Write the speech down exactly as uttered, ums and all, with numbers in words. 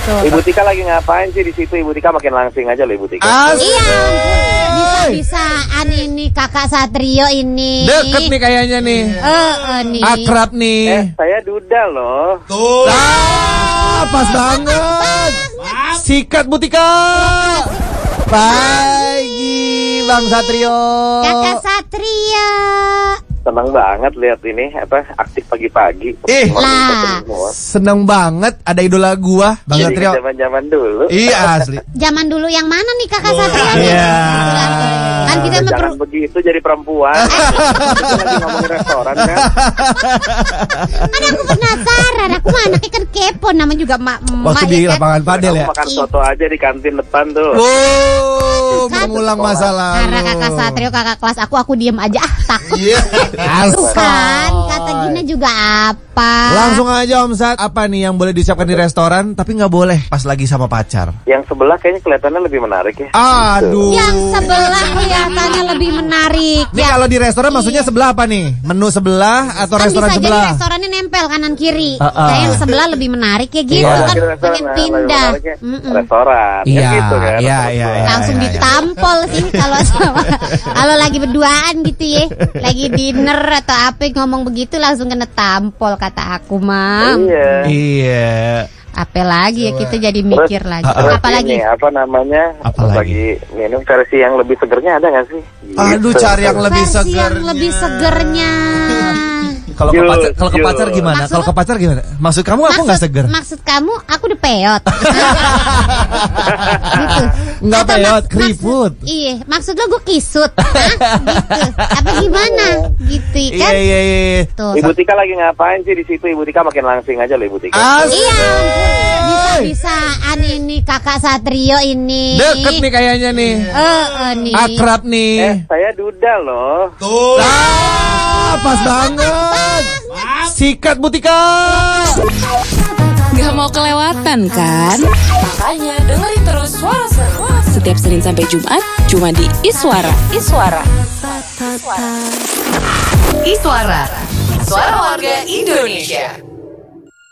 Tuh. Ibu Tika lagi ngapain sih di situ? Ibu Tika makin langsing aja loh Ibu Tika. Asli. Iya, bisa-bisaan ini kakak Satrio ini. Deket nih kayaknya nih. Eh, uh, nih. Akrab nih. Eh, saya Duda loh. Tuh. Ah, pas banget. Sikat Bu Tika. Pagi Bang Satrio. Kakak Satrio. Senang banget lihat ini apa aktif pagi-pagi. Ih, lah. Seneng banget ada idola gua Bang Jadi Satrio. zaman-zaman dulu. Iya asli. Zaman dulu yang mana nih kakak Satrio? Iya. Kan kita Jangan memper- begitu jadi perempuan. Kita lagi ngomongin restoran kan. Kan aku penasaran, aku mah anaknya kan kepo, namanya juga mak Waktu di lapangan padel Kamu ya. makan soto aja di kantin depan tuh. Wow, Kan mengulang masa lalu. Karena kakak Satrio kakak kelas aku, aku diem aja ah takut. Iya. Tuh kan kata Gina juga apa? Langsung aja Om Sat, apa nih yang boleh disiapkan di restoran tapi nggak boleh pas lagi sama pacar? Yang sebelah kayaknya kelihatannya lebih menarik ya. Aduh. Yang sebelah kelihatannya lebih menarik. Ini Ya, kalau di restoran maksudnya sebelah apa nih? Menu sebelah atau kan restoran bisa jadi sebelah? restorannya nempel kanan kiri. Uh-uh. Nah, yang sebelah lebih menarik ya gitu Iya. kan, Di restoran, pengen nah, lebih pindah. menariknya Mm-mm. Restoran. Iya, Kan gitu kan. iya, iya, iya. Langsung iya. ditampol sih kalau sama kalau lagi berduaan gitu ya, lagi dinner atau apa ngomong begitu langsung kena tampol kata aku mam. Iya. Iya. Apa lagi ya kita jadi mikir lagi. Terus Apa lagi? ini, apa namanya? Apa lagi? minum versi yang lebih segernya ada nggak sih? Aduh, Gitu. cari yang lebih Versi segernya. yang lebih segernya. Kalau ke Yuk, pacar, kalau ke yuk. pacar gimana? Maksud- Kalau ke pacar gimana? Maksud kamu aku nggak seger? Maksud kamu aku udah peot. Gitu. Nggak Atau peot, mak- keriput. maksud- Iya, maksud lo gue kisut. Hah? Gitu. Apa gimana? Gitu Iya, kan? iya, iya. Tuh. Ibu Tika lagi ngapain sih di situ? Ibu Tika makin langsing aja loh Ibu Tika. Asli. Iya, bisa-bisaan ini kakak Satrio ini. Deket nih kayaknya nih. Eh, eh, nih. Akrab nih. Eh, saya Duda loh. Tuh. Ah, pas banget. Sikat Bu Tika. Gak mau kelewatan kan? Makanya dengerin terus Suara Seru setiap Senin sampai Jumat cuma di Iswara. Iswara. Iswara. Suara warga Indonesia.